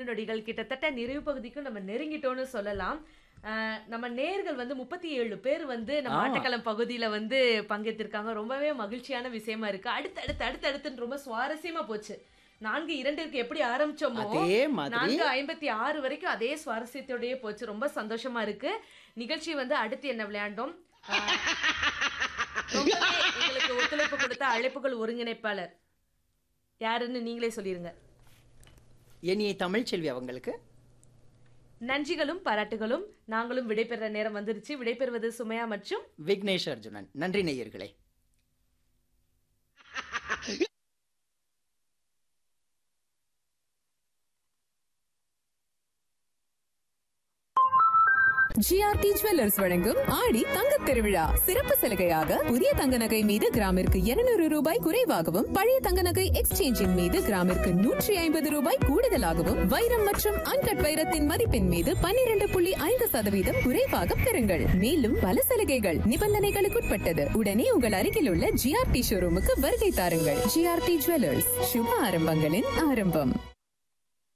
நொடிகள் கிட்டத்தட்ட நிறைவு பகுதிக்கும் நம்ம நெருங்கிட்டோம்னு சொல்லலாம். நம்ம நேர்கள் வந்து 37 பேர் வந்து நம்ம ஆட்டக்களம் பகுதியில வந்து பங்கேற்றிருக்காங்க. ரொம்பவே மகிழ்ச்சியான விஷயமா இருக்கு. அடுத்தடுத்துன்னு ரொம்ப சுவாரஸ்யமா போச்சு. 4:02க்கு எப்படி ஆரம்பிச்சோமோ அதே மாதிரி 4:56 வரைக்கும் அதே சுவாரஸ்யத்தோடயே போச்சு. ரொம்ப சந்தோஷமா இருக்கு. நிகழ்ச்சி வந்து அடுத்து என்ன விளையாண்டோம்? ரொம்பவே எங்களுக்கு ஒத்துழைப்பு கொடுத்த அழைப்புகள் ஒருங்கிணைப்பாளர் யாருன்னு நீங்களே சொல்லிருங்க. இனிய தமிழ்ச்செல்வி அவங்களுக்கு நன்றிகளும் பாராட்டுகளும். நாங்களும் விடைபெற நேரம் வந்துருச்சு. விடைபெறுவது சுமையா மற்றும் விக்னேஷ் அர்ஜுனன். நன்றி நேயர்களே. ஜிஆர்டி ஜுவல்லர்ஸ் வழங்கும் ஆடி தங்கத் திருவிழா சிறப்பு சலுகையாக புதிய தங்க நகை மீது கிராமிற்கு 200 ரூபாய் குறைவாகவும், பழைய தங்க நகை எக்ஸ்சேஞ்சின் மீது கிராமிற்கு 150 ரூபாய் கூடுதலாகவும், வைரம் மற்றும் அன்கட் வைரத்தின் மதிப்பின் மீது 12.5% குறைவாக பெறுங்கள். மேலும் பல சலுகைகள் நிபந்தனைகளுக்குட்பட்டது. உடனே உங்கள் அருகில் உள்ள ஜிஆர்டி ஷோரூமுக்கு வருகை தாருங்கள். ஜிஆர்டி ஜுவல்லர்ஸ், சுப ஆரம்பங்களின் ஆரம்பம்.